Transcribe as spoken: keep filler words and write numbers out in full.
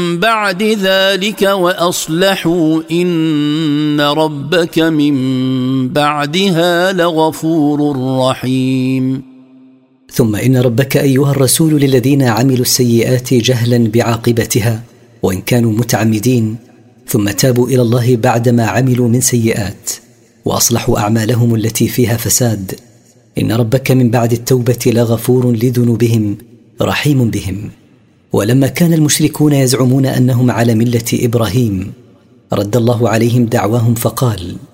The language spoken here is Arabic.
بعد ذلك وأصلحوا إن ربك من بعدها لغفور رحيم. ثم إن ربك أيها الرسول للذين عملوا السيئات جهلا بعاقبتها وإن كانوا متعمدين ثم تابوا إلى الله بعدما عملوا من سيئات وأصلحوا أعمالهم التي فيها فساد، إن ربك من بعد التوبة لغفور لذنوبهم رحيم بهم. ولما كان المشركون يزعمون أنهم على ملة إبراهيم رد الله عليهم دعواهم فقال: